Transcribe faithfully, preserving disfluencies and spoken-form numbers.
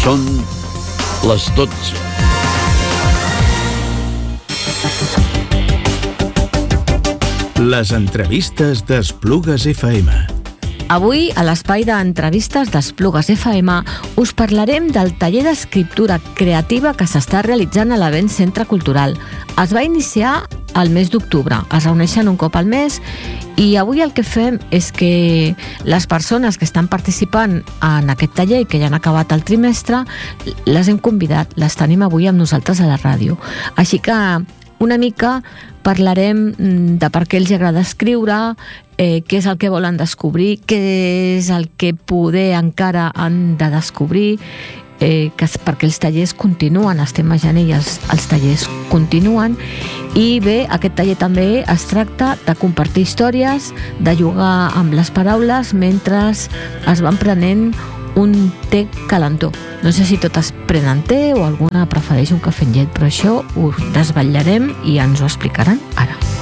Són les dotze. Les entrevistes d'Esplugues F M. Avui, a l'espai d'entrevistes d'Esplugues F M, us parlarem del taller d'escriptura creativa que s'està realitzant a l'Avent Centre Cultural. Es va iniciar al mes d'octubre, es reuneixen un cop al mes i avui el que fem és que les persones que estan participant en aquest taller i que ja han acabat el trimestre, les hem convidat, les tenim avui amb nosaltres a la ràdio. Així que una mica parlarem de per què els agrada escriure, eh, què és el que volen descobrir, què és el que poder encara han de descobrir, eh, que és perquè els tallers continuen, estem a gener i els, els tallers continuen. I bé, aquest taller també es tracta de compartir històries, de jugar amb les paraules mentre es van prenent un té calentó. No sé si totes prenen té o alguna prefereix un cafè amb llet, però això ho desvetllarem i ens ho explicaran ara.